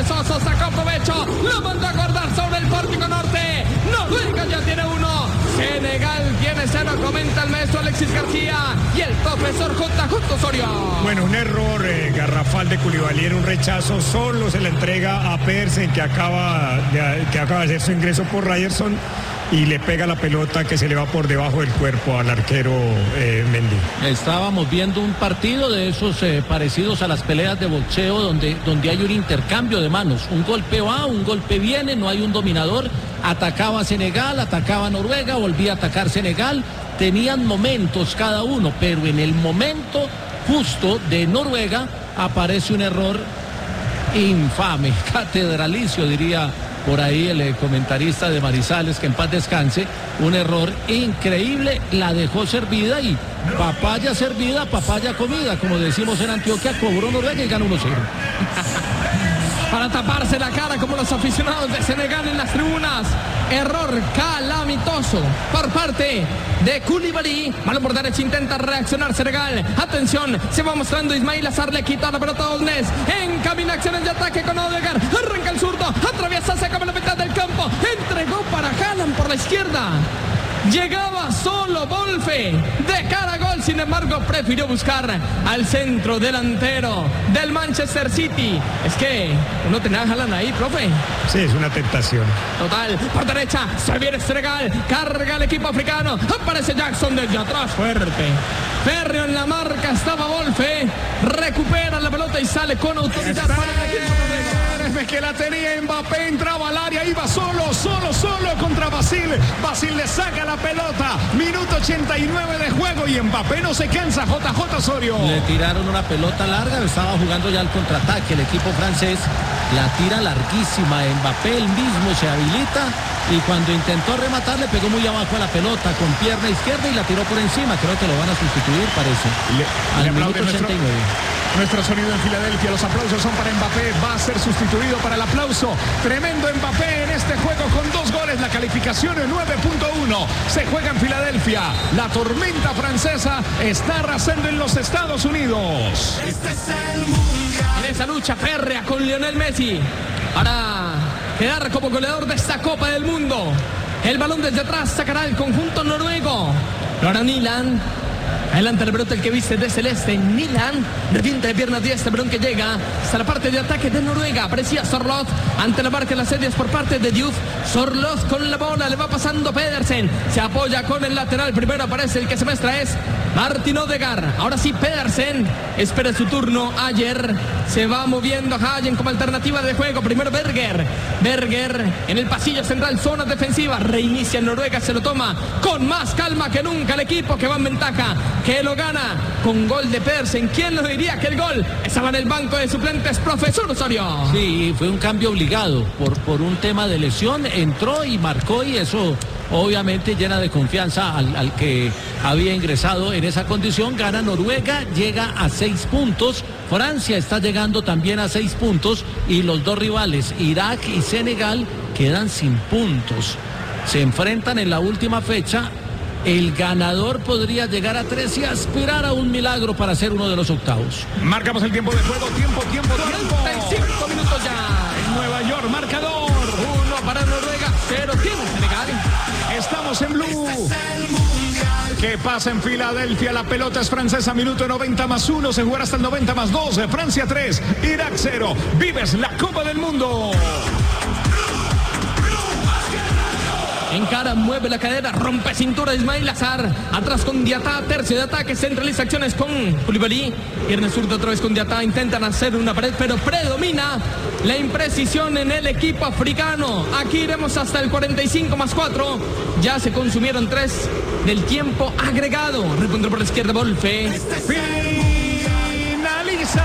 perezoso sacó provecho, lo mandó a guardar sobre el pórtico norte. Noruega ya tiene 1, Senegal tiene 0, comenta el maestro Alexis García y el profesor JJ Osorio. Bueno, un error garrafal de Koulibaly, era un rechazo, solo se le entrega a Pedersen que acaba de hacer su ingreso por Ryerson y le pega la pelota que se le va por debajo del cuerpo al arquero Mendy. Estábamos viendo un partido de esos parecidos a las peleas de boxeo donde hay un intercambio de manos, un golpe va, un golpe viene, no hay un dominador. Atacaba Senegal, atacaba Noruega, volvía a atacar Senegal, tenían momentos cada uno, pero en el momento justo de Noruega aparece un error infame, catedralicio diría por ahí el comentarista de Manizales, que en paz descanse, un error increíble, la dejó servida y papaya servida, papaya comida, como decimos en Antioquia, cobró Noruega y ganó 1-0. Para taparse la cara como los aficionados de Senegal en las tribunas. Error calamitoso por parte de Koulibaly. Balón por derecha, intenta reaccionar Senegal. Atención, se va mostrando Ismail Azar, le quita la pelota a Osnes. Encamina acciones de ataque con Odegaard. Arranca el zurdo, atraviesa, se acaba la mitad del campo. Entregó para Haaland por la izquierda. Llegaba solo Wolfe de cara a gol, sin embargo prefirió buscar al centro delantero del Manchester City. Es que uno tenía a Haaland ahí, profe. Sí, es una tentación. Total, por derecha, se viene Senegal, carga el equipo africano, aparece Jackson desde atrás, fuerte. Férreo en la marca, estaba Wolfe, recupera la pelota y sale con autoridad para el equipo noruego. Que la tenía Mbappé, entraba al área, iba solo contra Basil. Basil le saca la pelota, minuto 89 de juego y Mbappé no se cansa. JJ Osorio. Le tiraron una pelota larga, estaba jugando ya el contraataque el equipo francés, la tira larguísima, Mbappé él mismo se habilita y cuando intentó rematar le pegó muy abajo a la pelota con pierna izquierda y la tiró por encima. Creo que lo van a sustituir, parece, al minuto 89. Nuestro sonido en Filadelfia, los aplausos son para Mbappé, va a ser sustituido para el aplauso. Tremendo Mbappé en este juego con 2 goles, la calificación es 9.1. Se juega en Filadelfia, la tormenta francesa está arrasando en los Estados Unidos. Este es el mundial. En esa lucha férrea con Lionel Messi para quedar como goleador de esta Copa del Mundo. El balón desde atrás sacará el conjunto noruego. Ahora Nilan. Adelante el brote, el que viste de celeste, Nilan, revienta de piernas diestra, balón que llega hasta la parte de ataque de Noruega. Aparecía Sorloth ante la marca de las series por parte de Diouf. Sorloth con la bola, le va pasando Pedersen, se apoya con el lateral, primero aparece el que se muestra es Martin Odegaard. Ahora sí Pedersen, espera su turno. Ayer se va moviendo Hagen como alternativa de juego. Primero Berger en el pasillo central, zona defensiva, reinicia en Noruega, se lo toma con más calma que nunca el equipo que va en ventaja, que lo gana con gol de Pedersen. ¿Quién lo diría que el gol estaba en el banco de suplentes, profesor Osorio? Sí, fue un cambio obligado por un tema de lesión, entró y marcó y eso obviamente llena de confianza al que había ingresado en esa condición. Gana Noruega, llega a 6 puntos, Francia está llegando también a 6 puntos y los dos rivales, Irak y Senegal, quedan sin puntos. Se enfrentan en la última fecha. El ganador podría llegar a 3 y aspirar a un milagro para ser uno de los octavos. Marcamos el tiempo de juego, tiempo. 45 minutos ya. En Nueva York, marcador. 1 para Noruega, 0 tiene Senegal. Estamos en Blue. ¿Qué pasa en Filadelfia? La pelota es francesa, minuto 90+1, se jugará hasta el 90+2. Francia 3, Irak 0. Vives la Copa del Mundo. Encara, mueve la cadera, rompe cintura Ismail Azar. Atrás con Diatá, tercio de ataque, centraliza acciones con Koulibaly. Pierna zurda otra vez con Diatá, intentan hacer una pared, pero predomina la imprecisión en el equipo africano. Aquí iremos hasta el 45+4. Ya se consumieron 3 del tiempo agregado. Repondrá por la izquierda Wolfe. Finaliza.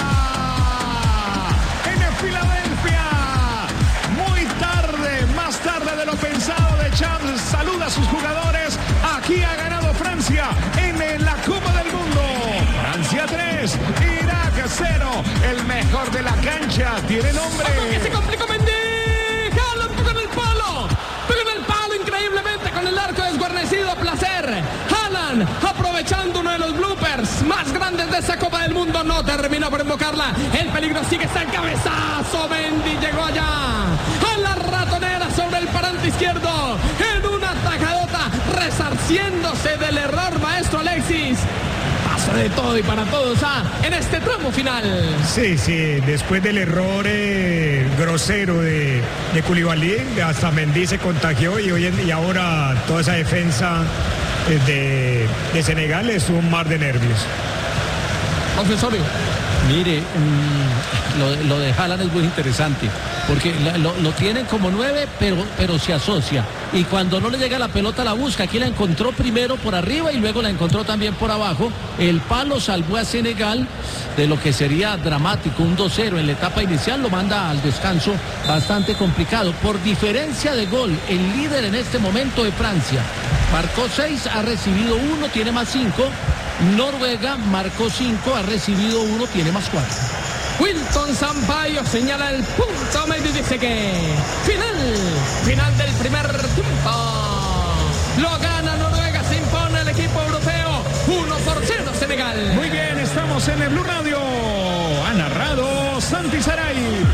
Pensado de Champs, saluda a sus jugadores. Aquí ha ganado Francia en la Copa del Mundo. Francia 3, Irak 0. El mejor de la cancha tiene nombre. Que se complicó Mendy. Haaland pegó en el palo. Pegó en el palo increíblemente con el arco desguarnecido. Placer. Haaland aprovechando uno de los bloopers más grandes de esa Copa del Mundo. No terminó por invocarla. derecha. El peligro sigue, está el cabezazo. Mendy llegó allá a la ratonera sobre el parante izquierdo. En una tajadota, resarciéndose del error, maestro Alexis. Paso de todo y para todos en este tramo final. Sí, después del error grosero de Koulibaly, hasta Mendy se contagió y ahora toda esa defensa de Senegal es un mar de nervios. Profesorio. Mire, lo de Haaland es muy interesante, porque lo tienen como 9, pero se asocia. Y cuando no le llega la pelota la busca. Aquí la encontró primero por arriba y luego la encontró también por abajo. El palo salvó a Senegal de lo que sería dramático, un 2-0 en la etapa inicial. Lo manda al descanso bastante complicado. Por diferencia de gol, el líder en este momento es Francia. Marcó 6, ha recibido 1, tiene más 5. Noruega marcó 5, ha recibido 1, tiene más 4. Wilton Sampaio señala el punto medio y dice que final del primer tiempo. Lo gana Noruega, se impone el equipo europeo. 1-0 Senegal. Muy bien, estamos en el Blue Radio. Ha narrado Santi Saray.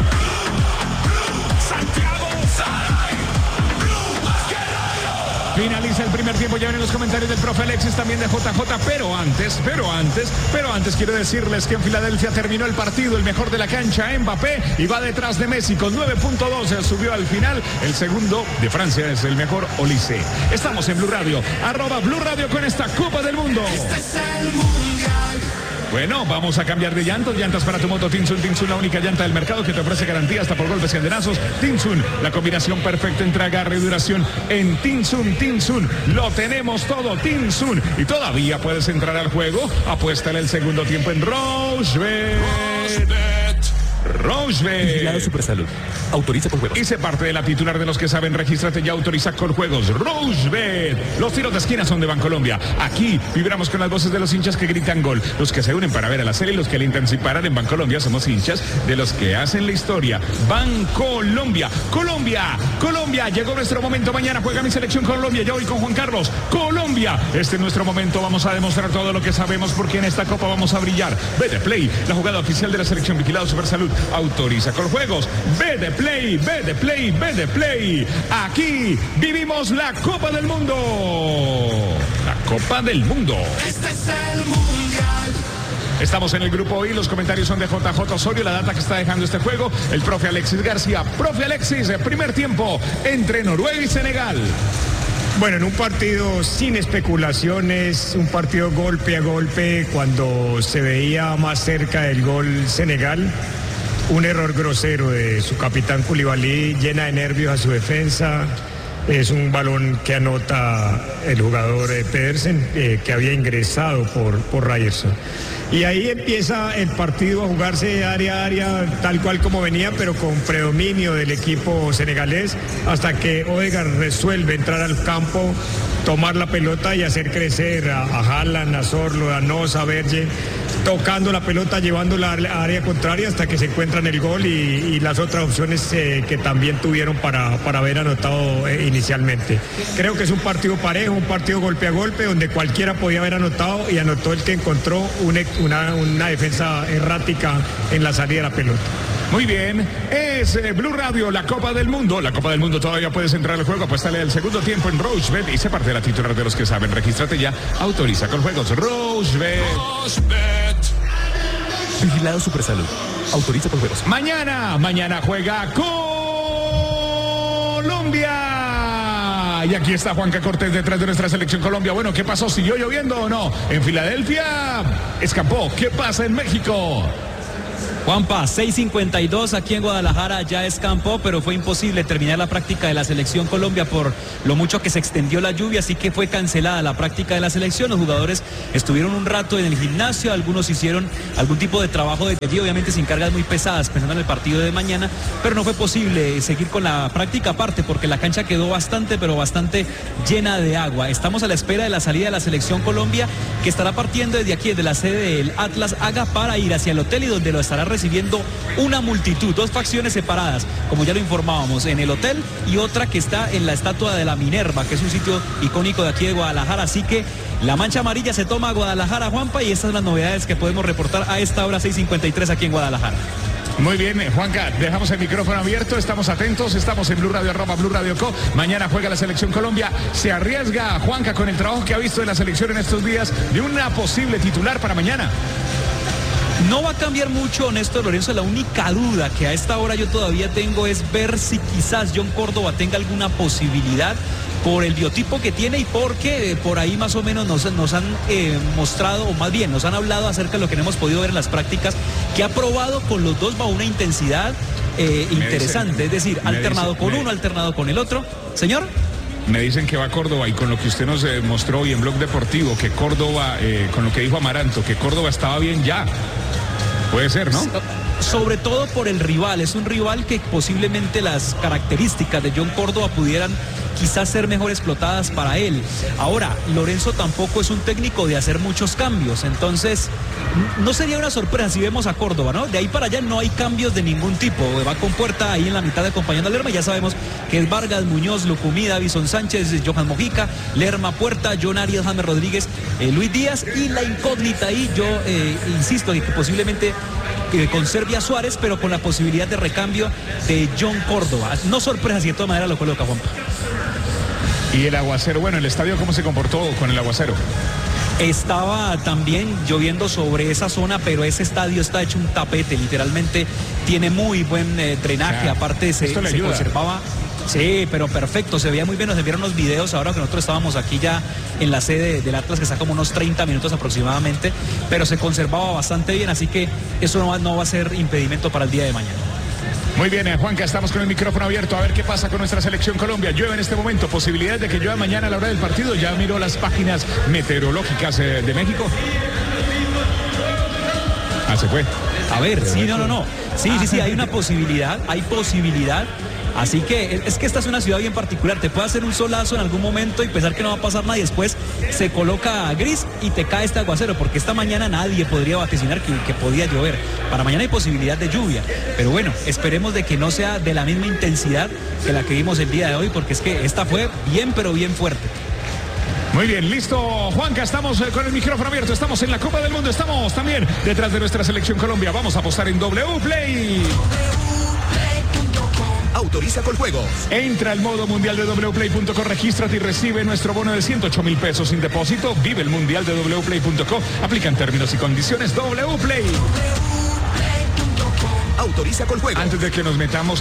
Finaliza el primer tiempo, ya ven los comentarios del profe Alexis, también de JJ, pero antes quiero decirles que en Filadelfia terminó el partido, el mejor de la cancha, Mbappé, y va detrás de Messi con 9.2, subió al final, el segundo de Francia es el mejor, Olise. Estamos en Blue Radio, @Blue Radio con esta Copa del Mundo. Este es el Mundial. Bueno, vamos a cambiar de llantas para tu moto Tinsun. Tinsun, la única llanta del mercado que te ofrece garantía hasta por golpes y andenazos. Tinsun, la combinación perfecta entre agarre y duración. En Tinsun, lo tenemos todo, Tinsun. Y todavía puedes entrar al juego. Apuéstale el segundo tiempo en Rochebet. Vigilado Supersalud. Autoriza con juegos. Hice parte de la titular de los que saben. Regístrate y autoriza con juegos. Rochebet. Los tiros de esquina son de Bancolombia. Aquí vibramos con las voces de los hinchas que gritan gol. Los que se unen para ver a la serie y los que alientan sin parar. En Bancolombia somos hinchas de los que hacen la historia. Bancolombia. Colombia. Llegó nuestro momento. Mañana juega mi selección Colombia. Ya voy con Juan Carlos. Colombia. Este es nuestro momento. Vamos a demostrar todo lo que sabemos porque en esta copa vamos a brillar. Vete Play, la jugada oficial de la selección. Vigilado Supersalud. Autoriza con juegos. Vete Play. Aquí vivimos la Copa del Mundo. La Copa del Mundo. Este es el Mundial. Estamos en el grupo I, los comentarios son de JJ Osorio, la data que está dejando este juego, el profe Alexis García. Profe Alexis, primer tiempo entre Noruega y Senegal. Bueno, en un partido sin especulaciones, un partido golpe a golpe, cuando se veía más cerca el gol Senegal, un error grosero de su capitán Koulibaly, llena de nervios a su defensa. Es un balón que anota el jugador Pedersen, que había ingresado por Ryerson. Y ahí empieza el partido a jugarse área a área, tal cual como venía, pero con predominio del equipo senegalés, hasta que Odegaard resuelve entrar al campo, tomar la pelota y hacer crecer a Haaland, a Sorlo, a Nosa, a Berge, tocando la pelota, llevándola al área contraria hasta que se encuentran el gol y las otras opciones que también tuvieron para haber anotado inicialmente. Creo que es un partido parejo, un partido golpe a golpe, donde cualquiera podía haber anotado y anotó el que encontró una defensa errática en la salida de la pelota. Muy bien, es Blue Radio, la Copa del Mundo. La Copa del Mundo todavía puedes entrar al juego, apuéstale el segundo tiempo en Rochebet y sé parte de la titular de los que saben. Regístrate ya, autoriza con juegos. Rochebet. Vigilado Supersalud. Autoriza con juegos. Mañana juega Colombia. Y aquí está Juanca Cortés detrás de nuestra selección Colombia. Bueno, ¿qué pasó? ¿Siguió lloviendo o no? En Filadelfia escapó. ¿Qué pasa en México? Juanpa, 6:52 aquí en Guadalajara ya escampó, pero fue imposible terminar la práctica de la selección Colombia por lo mucho que se extendió la lluvia, así que fue cancelada la práctica de la selección. Los jugadores estuvieron un rato en el gimnasio, algunos hicieron algún tipo de trabajo de allí, obviamente sin cargas muy pesadas, pensando en el partido de mañana, pero no fue posible seguir con la práctica aparte porque la cancha quedó bastante llena de agua. Estamos a la espera de la salida de la selección Colombia, que estará partiendo desde aquí, desde la sede del Atlas Aga, para ir hacia el hotel y donde lo estará recibiendo una multitud, dos facciones separadas, como ya lo informábamos, en el hotel y otra que está en la estatua de la Minerva, que es un sitio icónico de aquí de Guadalajara. Así que la mancha amarilla se toma a Guadalajara, Juanpa, y estas son las novedades que podemos reportar a esta hora 6:53 aquí en Guadalajara. Muy bien, Juanca, dejamos el micrófono abierto, estamos atentos, estamos en Blue Radio, @Blue Radio Co. Mañana juega la Selección Colombia. Se arriesga, Juanca, con el trabajo que ha visto de la selección en estos días, de una posible titular para mañana. No va a cambiar mucho, Néstor Lorenzo. La única duda que a esta hora yo todavía tengo es ver si quizás John Córdoba tenga alguna posibilidad por el biotipo que tiene y porque por ahí más o menos nos han mostrado, o más bien nos han hablado acerca de lo que no hemos podido ver en las prácticas, que ha probado con los dos bajo una intensidad interesante, es decir, alternado con uno, alternado con el otro. Señor. Me dicen que va Córdoba, y con lo que usted nos mostró hoy en Blog Deportivo, que Córdoba, con lo que dijo Amaranto, que Córdoba estaba bien ya. Puede ser, ¿no? Sobre todo por el rival, es un rival que posiblemente las características de John Córdoba pudieran quizás ser mejor explotadas para él. Ahora, Lorenzo tampoco es un técnico de hacer muchos cambios, entonces no sería una sorpresa si vemos a Córdoba, ¿no? De ahí para allá no hay cambios de ningún tipo, va con Puerta ahí en la mitad acompañando a Lerma, ya sabemos que es Vargas, Muñoz, Lucumí, Davison Sánchez, Johan Mojica, Lerma, Puerta, John Arias, James Rodríguez, Luis Díaz, y la incógnita ahí, yo insisto, que posiblemente conserve a Suárez, pero con la posibilidad de recambio de John Córdoba. No sorpresa si de todas maneras lo coloca, Juanpa. Y el aguacero, bueno, el estadio, ¿cómo se comportó con el aguacero? Estaba también lloviendo sobre esa zona, pero ese estadio está hecho un tapete, literalmente tiene muy buen drenaje, o sea, aparte se conservaba. Sí, pero perfecto, se veía muy bien, nos enviaron unos videos ahora que nosotros estábamos aquí ya en la sede del Atlas, que está como unos 30 minutos aproximadamente, pero se conservaba bastante bien, así que eso no va a ser impedimento para el día de mañana. Muy bien, Juanca, estamos con el micrófono abierto a ver qué pasa con nuestra Selección Colombia. Llueve en este momento, posibilidad de que llueva mañana a la hora del partido. Ya miró las páginas meteorológicas de México. Se fue. A ver, sí, no. Sí, hay una posibilidad, hay posibilidad. Así que es que esta es una ciudad bien particular, te puede hacer un solazo en algún momento y pensar que no va a pasar nada y después se coloca gris y te cae este aguacero, porque esta mañana nadie podría vaticinar que podía llover. Para mañana hay posibilidad de lluvia, pero bueno, esperemos de que no sea de la misma intensidad que la que vimos el día de hoy, porque es que esta fue bien, pero bien fuerte. Muy bien, listo, Juanca, estamos con el micrófono abierto, estamos en la Copa del Mundo, estamos también detrás de nuestra Selección Colombia. Vamos a apostar en WPlay. Autoriza con juegos. Entra al modo mundial de wplay.co, regístrate y recibe nuestro bono de 108,000 pesos sin depósito. Vive el mundial de wplay.co. Aplican términos y condiciones. WPlay. Autoriza con juegos. Antes de que nos metamos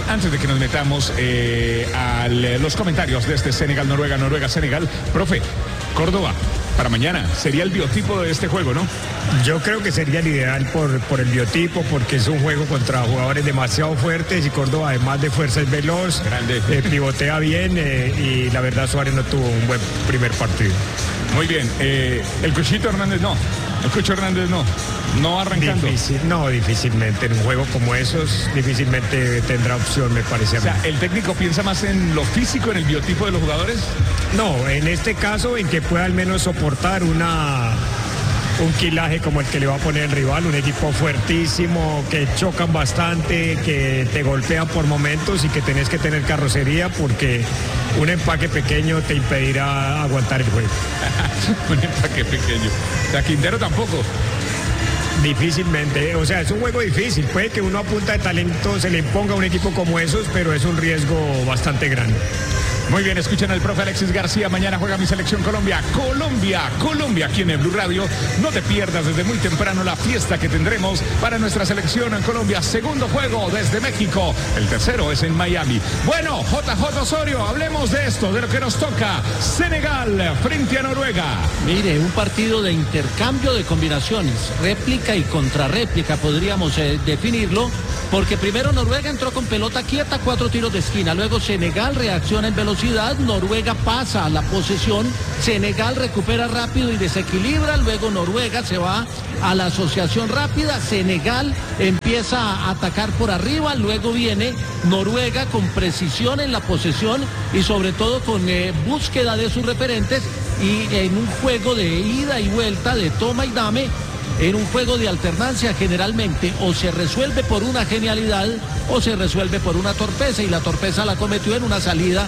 a los comentarios de este Senegal, Senegal, profe, Córdoba, para mañana sería el biotipo de este juego, ¿no? Yo creo que sería el ideal por el biotipo, porque es un juego contra jugadores demasiado fuertes y Córdoba, además de fuerza, es veloz, pivotea bien y la verdad Suárez no tuvo un buen primer partido. Muy bien, el Cuchito Hernández no. El Cucho Hernández no arrancando. Difícilmente. En un juego como esos, difícilmente tendrá opción, me parece a mí. O sea, ¿el técnico piensa más en lo físico, en el biotipo de los jugadores? No, en este caso, en que pueda al menos soportar un quilaje como el que le va a poner el rival, un equipo fuertísimo, que chocan bastante, que te golpean por momentos y que tenés que tener carrocería porque un empaque pequeño te impedirá aguantar el juego. Un empaque pequeño. O sea, Quintero tampoco. Difícilmente, o sea, es un juego difícil. Puede que uno a punta de talento se le imponga a un equipo como esos, pero es un riesgo bastante grande. Muy bien, escuchen al profe Alexis García. Mañana juega mi Selección Colombia. Colombia, aquí en Blue Radio. No te pierdas desde muy temprano la fiesta que tendremos para nuestra selección en Colombia. Segundo juego desde México. El tercero es en Miami. Bueno, JJ Osorio, hablemos de esto, de lo que nos toca. Senegal frente a Noruega. Mire, un partido de intercambio de combinaciones, réplica y contrarréplica, podríamos definirlo, porque primero Noruega entró con pelota quieta, 4 tiros de esquina, luego Senegal reacciona en velocidad, Noruega pasa a la posesión, Senegal recupera rápido y desequilibra, luego Noruega se va a la asociación rápida, Senegal empieza a atacar por arriba, luego viene Noruega con precisión en la posesión y sobre todo con búsqueda de sus referentes y en un juego de ida y vuelta, de toma y dame, en un juego de alternancia generalmente o se resuelve por una genialidad o se resuelve por una torpeza, y la torpeza la cometió en una salida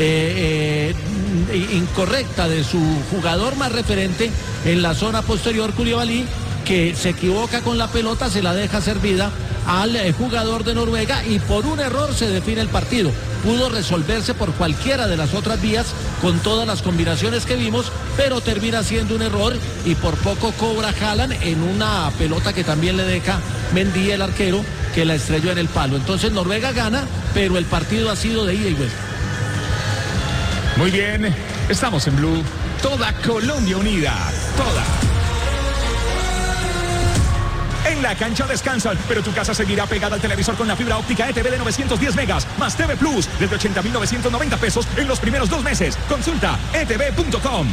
incorrecta de su jugador más referente en la zona posterior, Koulibaly, que se equivoca con la pelota, se la deja servida al jugador de Noruega y por un error se define el partido. Pudo resolverse por cualquiera de las otras vías con todas las combinaciones que vimos, pero termina siendo un error y por poco cobra Haaland en una pelota que también le deja Mendy, el arquero, que la estrelló en el palo. Entonces Noruega gana, pero el partido ha sido de ida y vuelta. Muy bien, estamos en Blue, toda Colombia unida, toda. En la cancha descansan, pero tu casa seguirá pegada al televisor con la fibra óptica ETV de 910 megas, más TV Plus, desde 80.990 pesos en los primeros 2 meses. Consulta etv.com.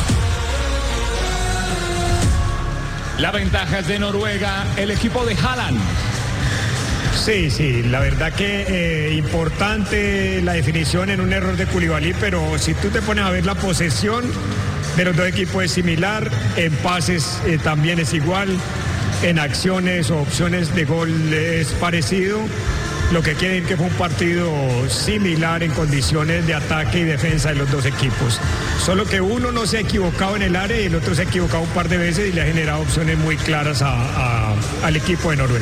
La ventaja es de Noruega, el equipo de Haaland. Sí, la verdad que importante la definición en un error de Koulibaly, pero si tú te pones a ver la posesión de los dos equipos es similar, en pases también es igual, en acciones o opciones de gol es parecido, lo que quiere decir que fue un partido similar en condiciones de ataque y defensa de los dos equipos. Solo que uno no se ha equivocado en el área y el otro se ha equivocado un par de veces y le ha generado opciones muy claras al equipo de Noruega.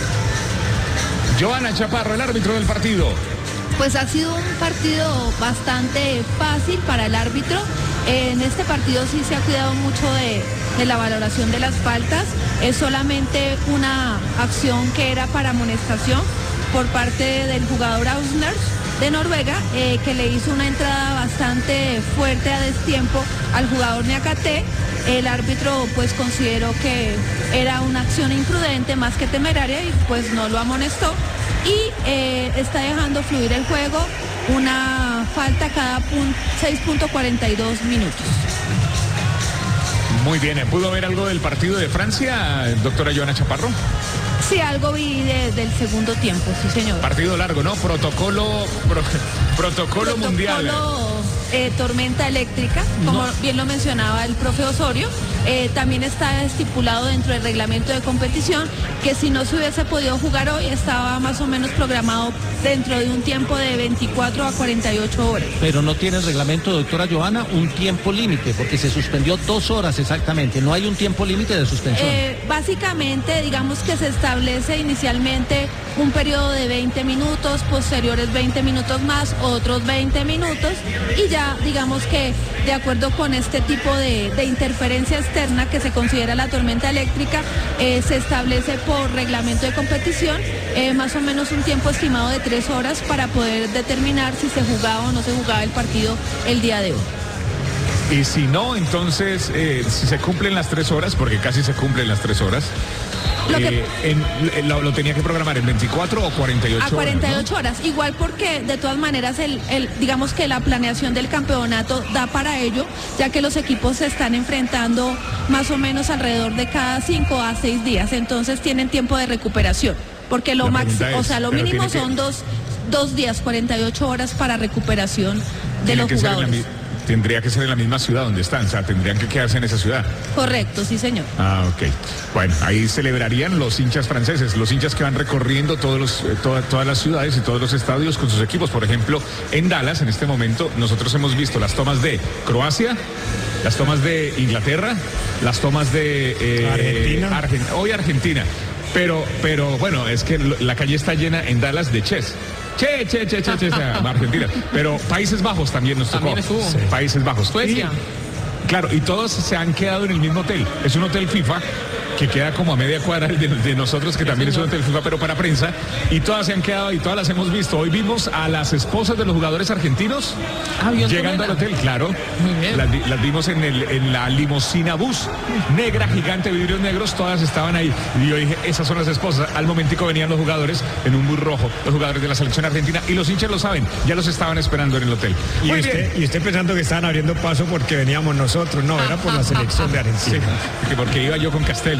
Joana Chaparro, el árbitro del partido. Pues ha sido un partido bastante fácil para el árbitro. En este partido sí se ha cuidado mucho de la valoración de las faltas. Es solamente una acción que era para amonestación por parte del jugador Ausners de Noruega, que le hizo una entrada bastante fuerte a destiempo al jugador Niakate. El árbitro pues consideró que era una acción imprudente más que temeraria y pues no lo amonestó y está dejando fluir el juego, una falta cada 6.42 minutos. Muy bien, ¿pudo ver algo del partido de Francia, doctora Joana Chaparro? Sí, algo vi del segundo tiempo, sí señor. Partido largo, ¿no? Protocolo mundial. Tormenta eléctrica, como bien lo mencionaba el profe Osorio. También está estipulado dentro del reglamento de competición que si no se hubiese podido jugar hoy estaba más o menos programado dentro de un tiempo de 24 a 48 horas. Pero no tiene el reglamento, doctora Joana, un tiempo límite, porque se suspendió 2 horas exactamente, no hay un tiempo límite de suspensión. Básicamente, digamos que se establece inicialmente un periodo de 20 minutos, posteriores 20 minutos más, otros 20 minutos, y ya digamos que de acuerdo con este tipo de interferencia externa que se considera la tormenta eléctrica, se establece por reglamento de competición más o menos un tiempo estimado de 3 horas para poder determinar si se jugaba o no se jugaba el partido el día de hoy. Y si no, entonces, si se cumplen las 3 horas, porque casi se cumplen las 3 horas, lo tenía que programar en 24 o 48 horas. A 48 horas, igual porque de todas maneras digamos que la planeación del campeonato da para ello, ya que los equipos se están enfrentando más o menos alrededor de cada 5 a 6 días, entonces tienen tiempo de recuperación, porque lo mínimo son dos días, 48 horas para recuperación de los jugadores. Tendría que ser en la misma ciudad donde están, o sea, tendrían que quedarse en esa ciudad. Correcto, sí señor. Ah, ok. Bueno, ahí celebrarían los hinchas franceses, los hinchas que van recorriendo todas las ciudades y todos los estadios con sus equipos. Por ejemplo, en Dallas, en este momento, nosotros hemos visto las tomas de Croacia, las tomas de Inglaterra, las tomas de Argentina. Hoy Argentina. Pero bueno, es que la calle está llena en Dallas de Che, Argentina. Pero Países Bajos también nos tocó. También estuvo. Sí. Países Bajos. Suecia. Claro, y todos se han quedado en el mismo hotel. Es un hotel FIFA que queda como a media cuadra de nosotros, que también es un hotel FIFA, pero para prensa. Y todas se han quedado y todas las hemos visto. Hoy vimos a las esposas de los jugadores argentinos llegando al hotel, claro. Muy bien. Las vimos en la limusina bus negra, gigante, vidrios negros, todas estaban ahí. Y yo dije, esas son las esposas. Al momentico venían los jugadores en un bus rojo, los jugadores de la selección argentina, y los hinchas lo saben, ya los estaban esperando en el hotel. Y usted pensando que estaban abriendo paso porque veníamos nosotros, no, era por la selección de Argentina. Sí, porque iba yo con Castel, ¿no?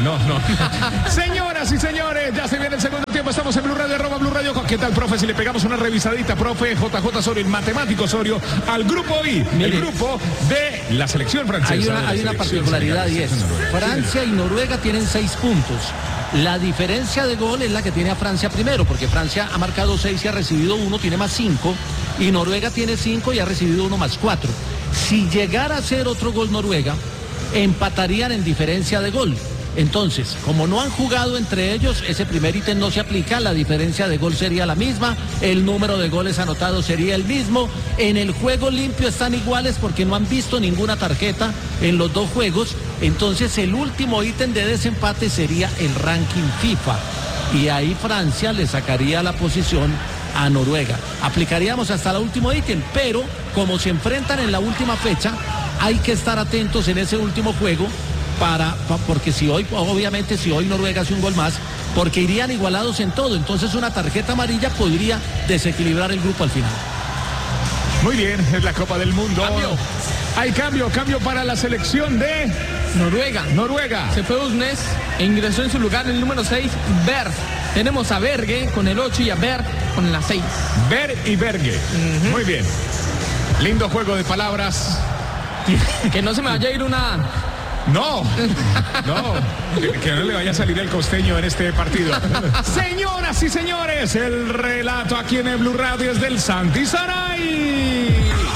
no. Señoras y señores, ya se viene el segundo tiempo. Estamos en Blue Radio, @Blue Radio. ¿Qué tal, profe? Si le pegamos una revisadita, profe JJ Osorio, el matemático Osorio, al grupo I, el grupo de la selección francesa. Hay una particularidad y es, Francia y Noruega tienen 6 puntos. La diferencia de gol es la que tiene a Francia primero, porque Francia ha marcado 6 y ha recibido 1, tiene más 5, y Noruega tiene 5 y ha recibido 1 más 4. Si llegara a ser otro gol Noruega, empatarían en diferencia de gol. Entonces, como no han jugado entre ellos, ese primer ítem no se aplica, la diferencia de gol sería la misma, el número de goles anotados sería el mismo, en el juego limpio están iguales porque no han visto ninguna tarjeta en los 2 juegos, entonces el último ítem de desempate sería el ranking FIFA, y ahí Francia le sacaría la posición a Noruega. Aplicaríamos hasta el último ítem, pero como se enfrentan en la última fecha, hay que estar atentos en ese último juego, porque si hoy Noruega hace un gol más, porque irían igualados en todo, entonces una tarjeta amarilla podría desequilibrar el grupo al final. Muy bien, es la Copa del Mundo. Hay cambio para la selección de Noruega. Se fue Usnes e ingresó en su lugar el número 6, Berg. Tenemos a Berge con el 8 y a Berg con la 6. Berg y Berge. Muy bien. Lindo juego de palabras. Que no se me vaya a ir una... No, que no le vaya a salir el costeño en este partido. Señoras y señores, el relato aquí en el Blue Radio es del Santi Saray.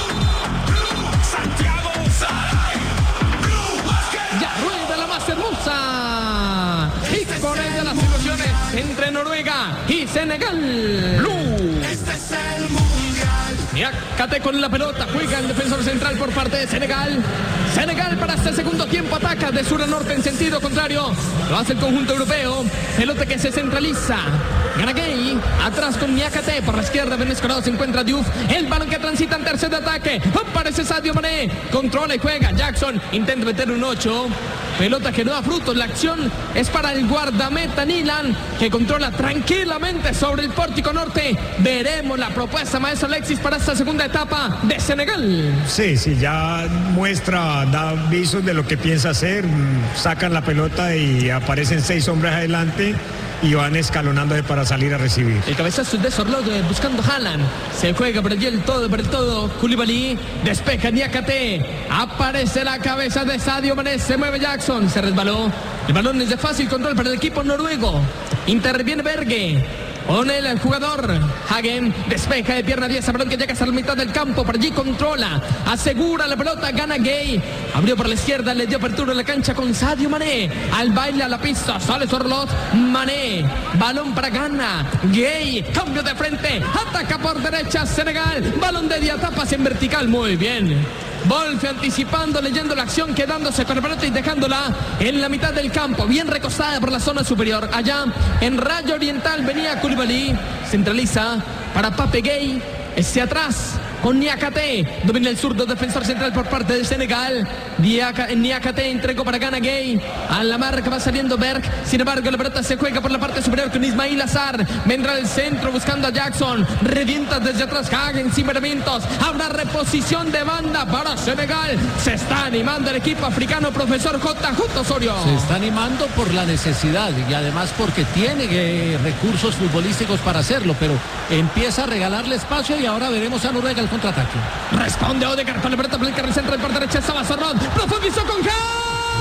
Santiago Saray. Ya rueda la más hermosa. Y con ella las situaciones entre Noruega y Senegal. Blue. Este es el mundial. Niakate con la pelota, juega el defensor central por parte de Senegal. Senegal para este segundo tiempo ataca de sur a norte en sentido contrario. Lo hace el conjunto europeo. Pelota que se centraliza. Gana Gay. Atrás con Niakate. Por la izquierda Benescorado se encuentra Diouf. El balón que transita en tercer de ataque. Aparece Sadio Mané. Controla y juega. Jackson intenta meter un 8. Pelota que no da frutos. La acción es para el guardameta Nilan, que controla tranquilamente sobre el pórtico norte. Veremos la propuesta, maestro Alexis, para esta segunda etapa de Senegal. Sí, ya da avisos de lo que piensa hacer. Sacan la pelota y aparecen 6 hombres adelante y van escalonando para salir a recibir. El cabezazo de Sorlot buscando Haaland. Se juega por el todo. Koulibaly despeja Niakate. Aparece la cabeza de Sadio Mané. Se mueve Jackson. Se resbaló. El balón es de fácil control para el equipo noruego. Interviene Berge. Con el jugador Hagen, despeja de pierna 10, balón que llega hasta la mitad del campo, por allí controla, asegura la pelota, gana Gay, abrió por la izquierda, le dio apertura a la cancha con Sadio Mané, al baile a la pista, sale Sorlot, Mané, balón para Gana, Gay, cambio de frente, ataca por derecha Senegal, balón de diatapas en vertical, muy bien. Wolfe anticipando, leyendo la acción, quedándose con la pelota y dejándola en la mitad del campo, bien recostada por la zona superior. Allá en Rayo Oriental venía Koulibaly, centraliza para Pape Gay, atrás con Niakate, domina el zurdo, defensor central por parte de Senegal. Niakate entregó para Gana Gay, a la marca va saliendo Berg, sin embargo la pelota se juega por la parte superior con Ismail Azar, vendrá el centro buscando a Jackson, revienta desde atrás Hagen sin miramientos, habrá reposición de banda para Senegal, se está animando el equipo africano, profesor JJ Osorio. Se está animando por la necesidad y además porque tiene recursos futbolísticos para hacerlo, pero empieza a regalarle espacio y ahora veremos a Noruega el contraataque. Responde Odegaard con la pelota por el carril central por derecha, estaba Sorlot, profundizó con Gay.